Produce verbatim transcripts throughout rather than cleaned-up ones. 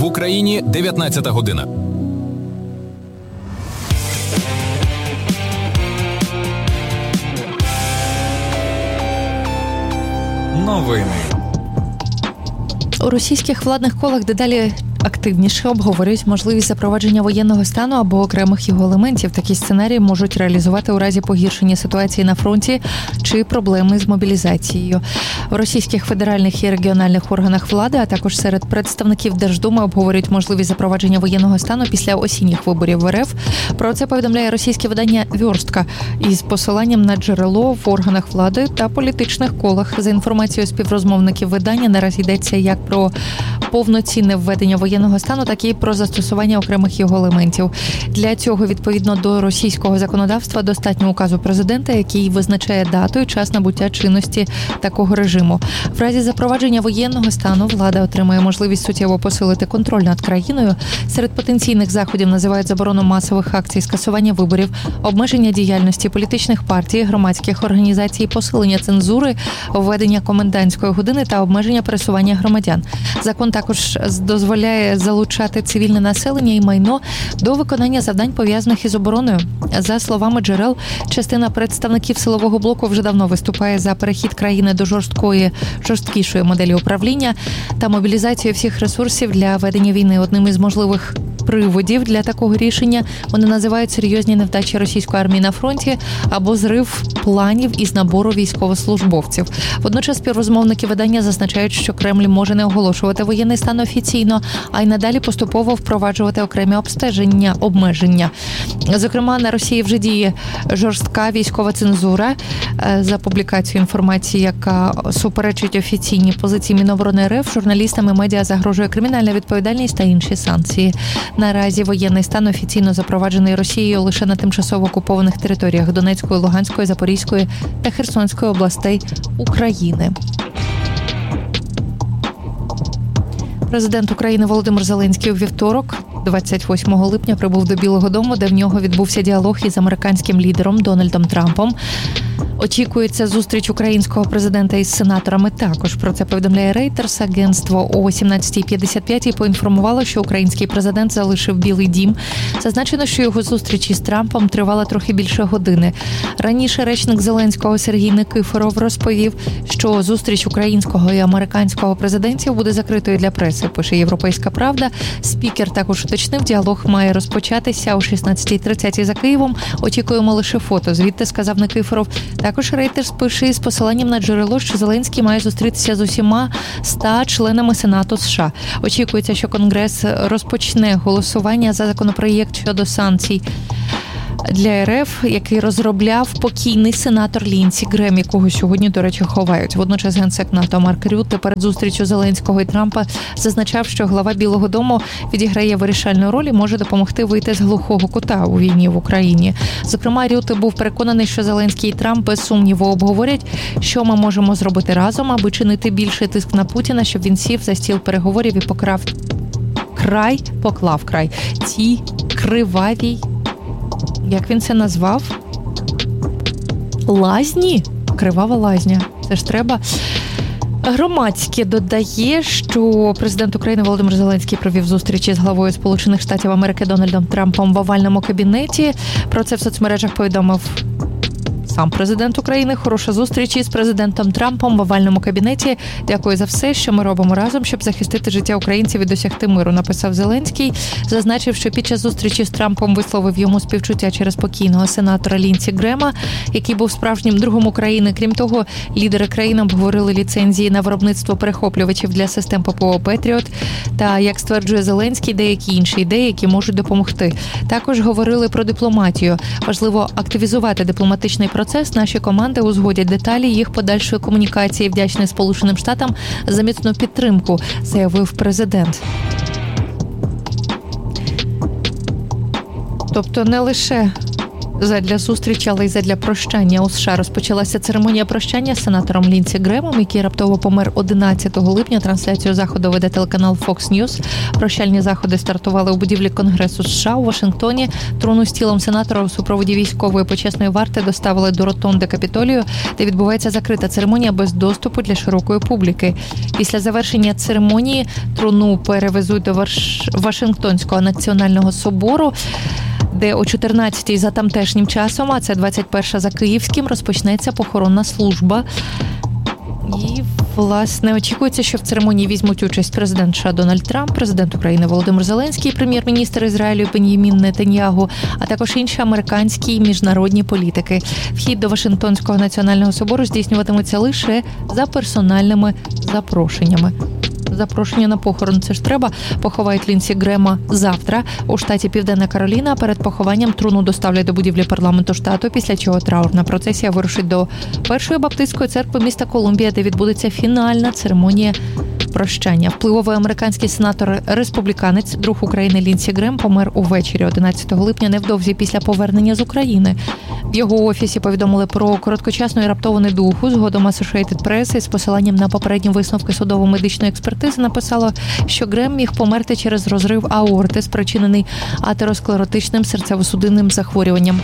В Україні дев'ятнадцята година. Новини. У російських владних колах дедалі активніше обговорюють можливість запровадження воєнного стану або окремих його елементів. Такі сценарії можуть реалізувати у разі погіршення ситуації на фронті чи проблеми з мобілізацією. В російських федеральних і регіональних органах влади, а також серед представників Держдуми обговорюють можливість запровадження воєнного стану після осінніх виборів в РФ. Про це повідомляє російське видання «Вёрстка» із посиланням на джерело в органах влади та політичних колах. За інформацією співрозмовників видання, наразі йдеться як про повноцінне введення воєнного стану, так і про застосування окремих його елементів. Для цього, відповідно до російського законодавства, достатньо указу президента, який визначає дату і час набуття чинності такого режиму. В разі запровадження воєнного стану влада отримає можливість суттєво посилити контроль над країною. Серед потенційних заходів називають заборону масових акцій, скасування виборів, обмеження діяльності політичних партій, громадських організацій, посилення цензури, введення комендантської години та обмеження пересування громадян. Закон також дозволяє залучати цивільне населення і майно до виконання завдань, пов'язаних із обороною. За словами джерел, частина представників силового блоку вже давно виступає за перехід країни до жорсткої, жорсткішої моделі управління та мобілізацію всіх ресурсів для ведення війни. Одним із можливих приводів для такого рішення вони називають серйозні невдачі російської армії на фронті або зрив планів із набору військовослужбовців. Водночас співрозмовники видання зазначають, що Кремль може не оголошувати воєнний стан офіційно, а й надалі поступово впроваджувати окремі обстеження, обмеження. Зокрема, на Росії вже діє жорстка військова цензура за публікацію інформації, яка суперечить офіційній позиції Міноборони РФ. Журналістам і медіа загрожує кримінальна відповідальність та інші санкції. Наразі воєнний стан офіційно запроваджений Росією лише на тимчасово окупованих територіях Донецької, Луганської, Запорізької та Херсонської областей України. Президент України Володимир Зеленський у вівторок, двадцять восьмого липня, прибув до Білого дому, де в нього відбувся діалог із американським лідером Дональдом Трампом. Очікується зустріч українського президента із сенаторами також. Про це повідомляє Reuters. Агентство о сімнадцятій п'ятдесят п'ять поінформувало, що український президент залишив Білий дім. Зазначено, що його зустріч із Трампом тривала трохи більше години. Раніше речник Зеленського Сергій Никифоров розповів, що зустріч українського і американського президентів буде закритою для преси, пише «Європейська правда». Спікер також уточнив, діалог має розпочатися о шістнадцятій тридцять за Києвом. Очікуємо лише фото. Звідти, сказав Никифоров. Також Reuters пише із посиланням на джерело, що Зеленський має зустрітися з усіма ста членами Сенату США. Очікується, що Конгрес розпочне голосування за законопроєкт щодо санкцій для РФ, який розробляв покійний сенатор Лінсі Грем, якого сьогодні, до речі, ховають. Водночас генсек НАТО Марк Рютте перед зустрічю Зеленського і Трампа зазначав, що глава Білого дому відіграє вирішальну роль і може допомогти вийти з глухого кута у війні в Україні. Зокрема, Рютте був переконаний, що Зеленський і Трамп без сумніву обговорять, що ми можемо зробити разом, аби чинити більший тиск на Путіна, щоб він сів за стіл переговорів і покрав край, поклав край цій кривавій, як він це назвав? Лазні? Кривава лазня. Це ж треба. Громадське додає, що президент України Володимир Зеленський провів зустрічі з главою Сполучених Штатів Америки Дональдом Трампом в овальному кабінеті. Про це в соцмережах повідомив сам президент України. Хороша зустріч із президентом Трампом в овальному кабінеті. Дякую за все, що ми робимо разом, щоб захистити життя українців і досягти миру, написав Зеленський. Зазначив, що під час зустрічі з Трампом висловив йому співчуття через покійного сенатора Лінсі Грема, який був справжнім другом України. Крім того, лідери країн обговорили ліцензії на виробництво перехоплювачів для систем ППО «Петріот» та, як стверджує Зеленський, деякі інші ідеї, які можуть допомогти. Також говорили про дипломатію. Важливо активізувати дипломатичний процес. Процес наші команди узгодять деталі їх подальшої комунікації. Вдячний Сполученим Штатам за міцну підтримку, заявив президент. Тобто не лише задля зустрічі, але й задля прощання. У США розпочалася церемонія прощання з сенатором Лінсі Гремом, який раптово помер одинадцятого липня. Трансляцію заходу веде телеканал Fox News. Прощальні заходи стартували у будівлі Конгресу США у Вашингтоні. Труну з тілом сенатора у супроводі військової почесної варти доставили до ротонди Капітолію, де відбувається закрита церемонія без доступу для широкої публіки. Після завершення церемонії труну перевезуть до Ваш... Вашингтонського національного собору, де о чотирнадцятій за тамтешнім часом, а це двадцять перша за київським, розпочнеться похоронна служба. І, власне, очікується, що в церемонії візьмуть участь президент США Дональд Трамп, президент України Володимир Зеленський, прем'єр-міністр Ізраїлю Бен'ямін Нетаньягу, а також інші американські і міжнародні політики. Вхід до Вашингтонського національного собору здійснюватиметься лише за персональними запрошеннями. Запрошення на похорон, це ж треба. Поховають Лінсі Грема завтра у штаті Південна Кароліна. Перед похованням труну доставлять до будівлі парламенту штату, після чого траурна процесія вирушить до Першої баптистської церкви міста Колумбія, де відбудеться фінальна церемонія прощання. Впливовий американський сенатор-республіканець, друг України Лінсі Грем, помер увечері одинадцятого липня, невдовзі після повернення з України. В його офісі повідомили про короткочасну і раптову недугу. Згодом Associated Press із посиланням на попередні висновки судово-медичної експертизи написало, що Грем міг померти через розрив аорти, спричинений атеросклеротичним серцево-судинним захворюванням.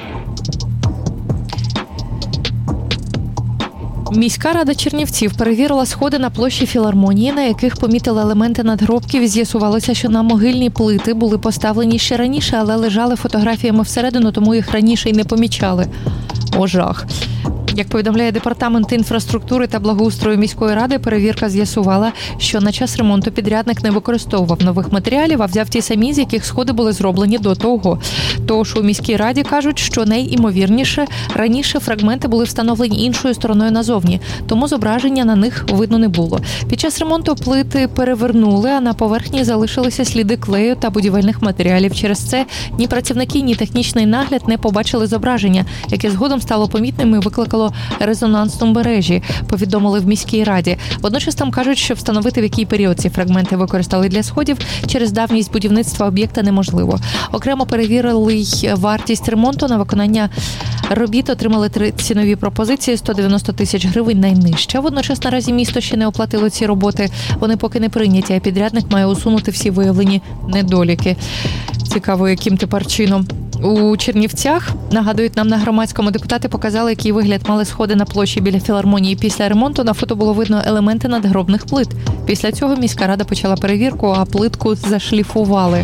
Міська рада Чернівців перевірила сходи на площі Філармонії, на яких помітили елементи надгробків, і з'ясувалося, що на могильні плити були поставлені ще раніше, але лежали фотографіями всередину, тому їх раніше й не помічали. О, жах. Як повідомляє Департамент інфраструктури та благоустрою міської ради, перевірка з'ясувала, що на час ремонту підрядник не використовував нових матеріалів, а взяв ті самі, з яких сходи були зроблені до того. Тож у міській раді кажуть, що найімовірніше раніше фрагменти були встановлені іншою стороною назовні, тому зображення на них видно не було. Під час ремонту плити перевернули, а на поверхні залишилися сліди клею та будівельних матеріалів. Через це ні працівники, ні технічний нагляд не побачили зображення, яке згодом стало помітним і викликало резонансну мережі, повідомили в міській раді. Водночас там кажуть, що встановити, в який період ці фрагменти використали для сходів, через давність будівництва об'єкта неможливо. Окремо перевірили й вартість ремонту. На виконання робіт отримали три цінові пропозиції, сто дев'яносто тисяч гривень найнижча. Водночас наразі місто ще не оплатило ці роботи. Вони поки не прийняті, а підрядник має усунути всі виявлені недоліки. Цікаво, яким тепер чином. У Чернівцях, нагадують нам на громадському, депутати показали, який вигляд мали сходи на площі біля Філармонії. Після ремонту на фото було видно елементи надгробних плит. Після цього міська рада почала перевірку, а плитку зашліфували.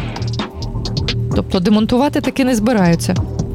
Тобто демонтувати таки не збираються.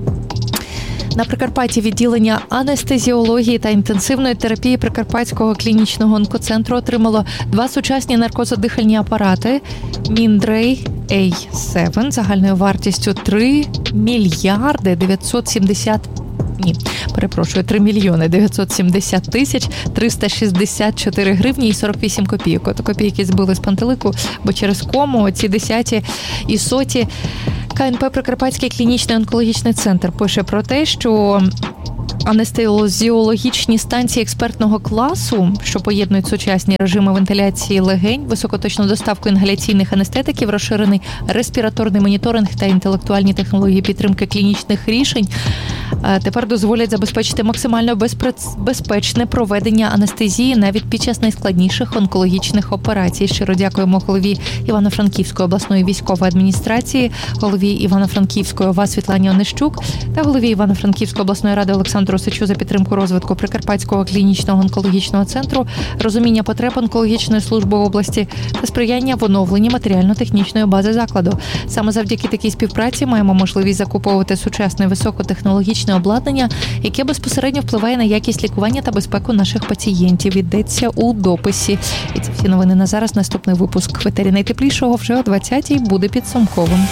На Прикарпатті відділення анестезіології та інтенсивної терапії Прикарпатського клінічного онкоцентру отримало два сучасні наркозодихальні апарати Міндрей ей сім загальною вартістю три мільярди дев'ятсот сімдесят Ні, перепрошую, три мільйони дев'ятсот сімдесят тисяч триста шістдесят чотири гривні і сорок вісім копійок. От копійки збили з пантелику, бо через кому ці десяті і соті. ка ен пе Прикарпатський клінічний онкологічний центр пише про те, що анестезіологічні станції експертного класу, що поєднують сучасні режими вентиляції легень, високоточну доставку інгаляційних анестетиків, розширений респіраторний моніторинг та інтелектуальні технології підтримки клінічних рішень, тепер дозволять забезпечити максимально безпечне проведення анестезії навіть під час найскладніших онкологічних операцій. Щиро дякуємо голові Івано-Франківської обласної військової адміністрації, голові Івано-Франківської ОВА Світлані Онищук та голові Івано-Франківської обласної ради Олександру Сичу за підтримку розвитку Прикарпатського клінічного онкологічного центру, розуміння потреб онкологічної служби області та сприяння в оновленні матеріально-технічної бази закладу. Саме завдяки такій співпраці маємо можливість закуповувати сучасне високотехнологічне обладнання, яке безпосередньо впливає на якість лікування та безпеку наших пацієнтів. Йдеться у дописі. І це всі новини на зараз. Наступний випуск в етері найтеплішого вже о двадцятій буде підсумковим.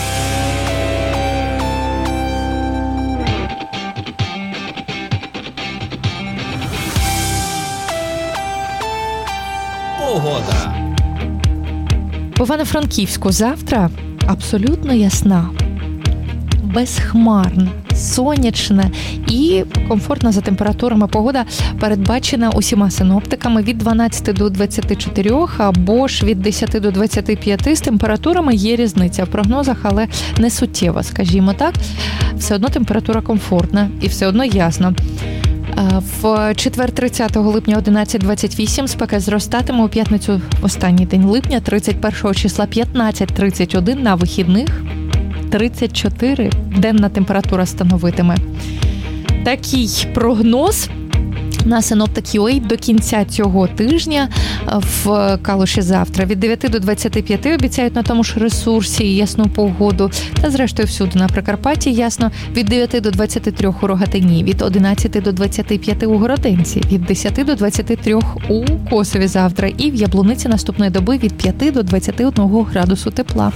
Погода. В Івано-Франківську завтра абсолютно ясна, безхмарна сонячна і комфортна за температурами погода передбачена усіма синоптиками від дванадцяти до двадцяти чотирьох або ж від десяти до двадцяти п'яти. З температурами є різниця в прогнозах, але не суттєва, скажімо так. Все одно температура комфортна і все одно ясно. В четвер тридцятого липня одинадцять двадцять вісім спека зростатиме, у п'ятницю останній день липня тридцять першого числа п'ятнадцять тридцять один, на вихідних тридцять чотири денна температура становитиме. Такий прогноз на Синоптик точка ю а до кінця цього тижня в Калуші завтра. Від дев'яти до двадцяти п'яти обіцяють на тому ж ресурсі ясну погоду. Та зрештою всюди на Прикарпатті ясно. Від дев'яти до двадцяти трьох у Рогатині, від одинадцяти до двадцяти п'яти у Городенці, від десяти до двадцяти трьох у Косові завтра і в Яблуниці наступної доби від п'яти до двадцяти одного градусу тепла.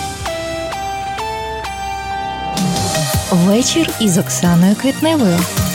Вечір із Оксаною Квітневою.